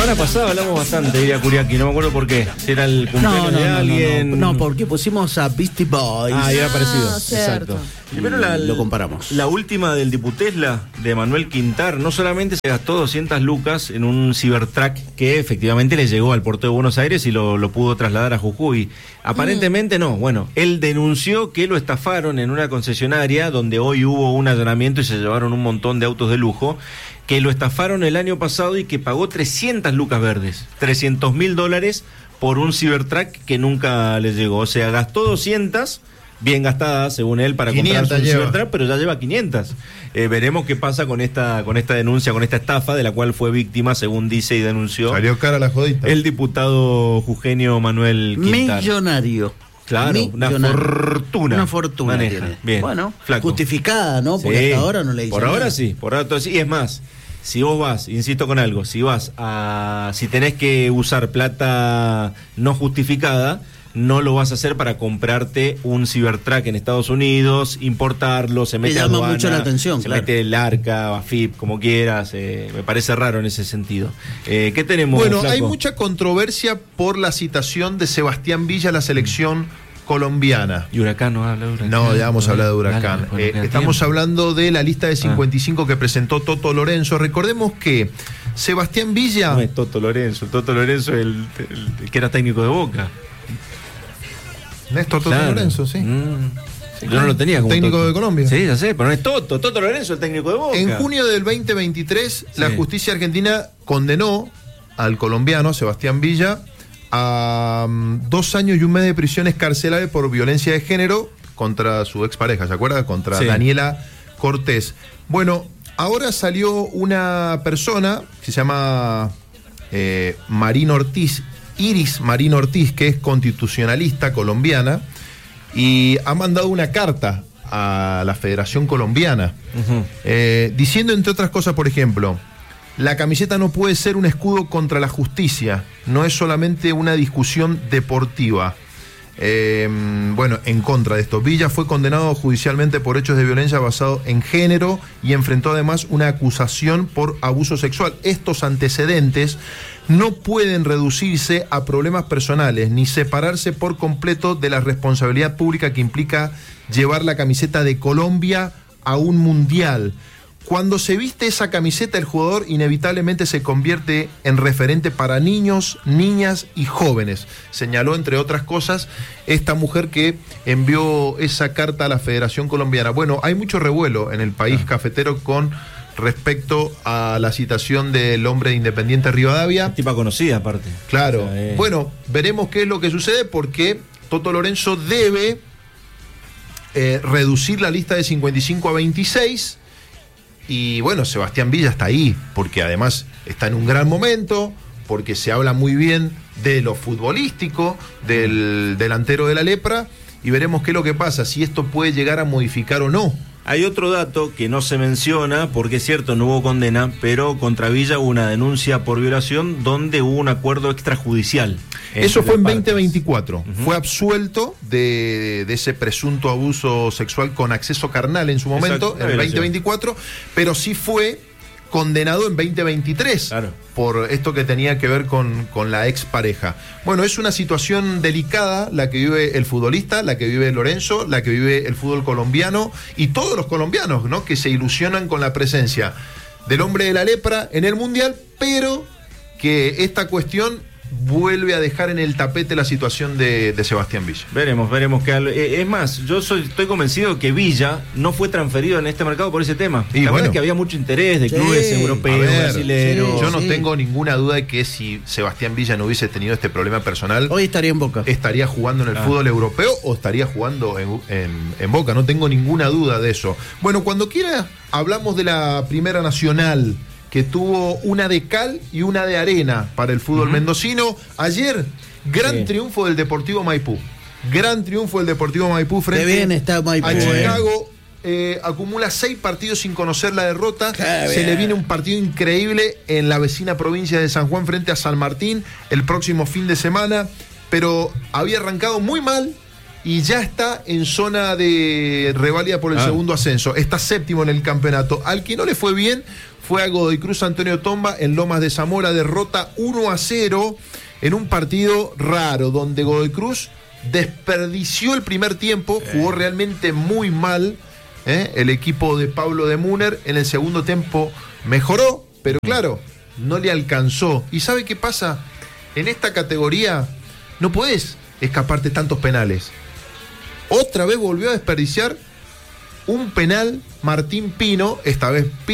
semana pasada hablamos bastante de Curiaki, no me acuerdo por qué. Si era el cumpleaños de alguien. No, porque pusimos a Beastie Boys. Ah, era parecido. Cierto. Exacto. Pero lo comparamos. La última del Diputesla de Manuel Quintar no solamente se gastó 200 lucas en un Cybertruck que efectivamente le llegó al puerto de Buenos Aires y lo pudo trasladar a Jujuy. Aparentemente no. Bueno, él denunció que lo estafaron en una concesionaria donde hoy hubo un allanamiento y se llevaron un montón de autos de lujo, que lo estafaron el año pasado y que pagó 300 lucas verdes, $300.000 por un Cybertruck que nunca le llegó. O sea, gastó 200, bien gastadas según él, para comprarse un Cybertruck, pero ya lleva 500. Veremos qué pasa con esta denuncia, con esta estafa de la cual fue víctima, según dice y denunció. Salió cara la jodita. El diputado jujeño Manuel Quintar. Millonario. Claro, una fortuna. Una fortuna maneja. tiene. Bien, bueno, flaco. justificada, ¿no? Porque Sí, hasta ahora no le dicen por ahora nada. sí, por ahora sí. Y es más, si vos vas, insisto con algo, si tenés que usar plata no justificada, no lo vas a hacer para comprarte un Cybertruck en Estados Unidos, importarlo, se mete llama aduana, mucho la atención, se claro. mete el ARCA, AFIP, como quieras. Me parece raro en ese sentido. ¿Qué tenemos, Bueno, flaco? hay mucha controversia por la citación de Sebastián Villa a la selección colombiana. Y Huracán no habla de Huracán. No, ya vamos a hablar de Huracán. Dale, estamos hablando de la lista de 55 que presentó Toto Lorenzo. Recordemos que Sebastián Villa... No es Toto Lorenzo, es el que era técnico de Boca. Néstor Toto Claro. Lorenzo, sí. Yo no lo tenía como técnico Toto. de Colombia. Sí, ya sé, pero no es Toto Lorenzo, el técnico de Boca. En junio del 2023, la Sí. justicia argentina condenó al colombiano Sebastián Villa a 2 años y 1 mes de prisión escarcelables por violencia de género contra su expareja, ¿se acuerda? Contra Sí. Daniela Cortés. Bueno, ahora salió una persona que se llama Iris Marín Ortiz, que es constitucionalista colombiana, y ha mandado una carta a la Federación Colombiana, diciendo, entre otras cosas, por ejemplo: la camiseta no puede ser un escudo contra la justicia, no es solamente una discusión deportiva. Bueno, en contra de esto, Villa fue condenado judicialmente por hechos de violencia basado en género y enfrentó además una acusación por abuso sexual. Estos antecedentes no pueden reducirse a problemas personales ni separarse por completo de la responsabilidad pública que implica llevar la camiseta de Colombia a un mundial. Cuando se viste esa camiseta, el jugador inevitablemente se convierte en referente para niños, niñas y jóvenes, señaló, entre otras cosas, esta mujer que envió esa carta a la Federación Colombiana. Bueno, hay mucho revuelo en el país cafetero con respecto a la citación del hombre de Independiente Rivadavia. Tipa conocida, aparte. Claro. O sea, Bueno, veremos qué es lo que sucede, porque Toto Lorenzo debe reducir la lista de 55 a 26. Y bueno, Sebastián Villa está ahí, porque además está en un gran momento, porque se habla muy bien de lo futbolístico, del delantero de la Lepra, y veremos qué es lo que pasa, si esto puede llegar a modificar o no. Hay otro dato que no se menciona, porque es cierto, no hubo condena, pero contra Villa hubo una denuncia por violación donde hubo un acuerdo extrajudicial. Eso fue en las partes. 2024. Fue absuelto de ese presunto abuso sexual con acceso carnal en su momento, Exacto, en el violación. 2024, pero sí fue condenado en 2023 Claro. por esto que tenía que ver con la expareja. Bueno, es una situación delicada la que vive el futbolista, la que vive Lorenzo, la que vive el fútbol colombiano y todos los colombianos, ¿no?, que se ilusionan con la presencia del hombre de la lepra en el Mundial, pero que esta cuestión vuelve a dejar en el tapete la situación de Sebastián Villa. Veremos que es más, yo estoy convencido que Villa no fue transferido en este mercado por ese tema. Y la verdad bueno. es que había mucho interés de Sí, clubes A europeos, ver, brasileños. yo no sí. tengo ninguna duda de que si Sebastián Villa no hubiese tenido este problema personal, Hoy estaría en Boca. estaría jugando en el fútbol europeo o estaría jugando en Boca, no tengo ninguna duda de eso. Bueno, cuando quiera hablamos de la Primera Nacional, que tuvo una de cal y una de arena para el fútbol mendocino. Ayer, gran triunfo del Deportivo Maipú. Gran triunfo del Deportivo Maipú frente Qué bien está Maipú, a Chicago. Acumula 6 partidos sin conocer la derrota. Se le viene un partido increíble en la vecina provincia de San Juan frente a San Martín el próximo fin de semana, pero había arrancado muy mal y ya está en zona de reválida por el segundo ascenso. Está séptimo en el campeonato. Al que no le fue bien fue a Godoy Cruz Antonio Tomba en Lomas de Zamora, derrota 1-0 en un partido raro, donde Godoy Cruz desperdició el primer tiempo, jugó realmente muy mal. El equipo de Pablo de Muner en el segundo tiempo mejoró, pero claro, no le alcanzó. ¿Y sabe qué pasa? En esta categoría no podés escaparte tantos penales. Otra vez volvió a desperdiciar un penal Martín Pino, esta vez